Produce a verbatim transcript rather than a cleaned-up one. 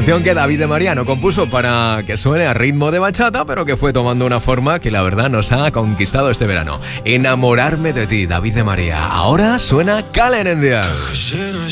Canción que David de María no compuso para que suene a ritmo de bachata, pero que fue tomando una forma que la verdad nos ha conquistado este verano. Enamorarme de ti, David de María. Ahora suena Calen en Día.